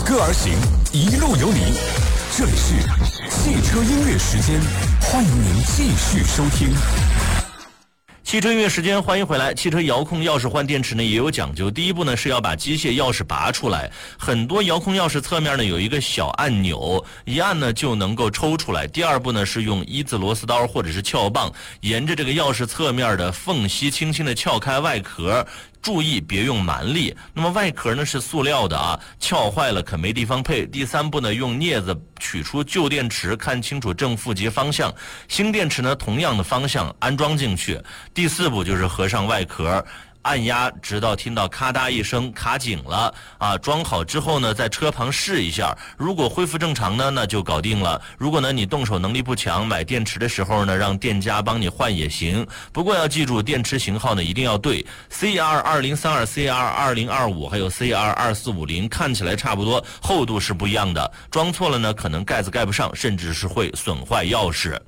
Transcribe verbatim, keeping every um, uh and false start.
歌而行，一路有你。这里是汽车音乐时间，欢迎您继续收听。 汽车音乐时间，欢迎回来。汽车遥控钥匙换电池呢也有讲究。第一步呢是要把机械钥匙拔出来，很多遥控钥匙侧面呢有一个小按钮，一按呢就能够抽出来。第二步呢是用一字螺丝刀或者是撬棒，沿着这个钥匙侧面的缝隙轻轻的撬开外壳。注意别用蛮力。那么外壳呢是塑料的啊，撬坏了可没地方配。第三步呢，用镊子取出旧电池，看清楚正负极方向。新电池呢同样的方向安装进去。第四步就是合上外壳。按压直到听到咔嗒一声卡紧了啊，装好之后呢，在车旁试一下，如果恢复正常呢，那就搞定了。如果呢你动手能力不强，买电池的时候呢，让店家帮你换也行。不过要记住，电池型号呢一定要对 C R 二零三二、C R 二零二五还有 C R 二四五零，看起来差不多，厚度是不一样的。装错了呢，可能盖子盖不上，甚至是会损坏钥匙。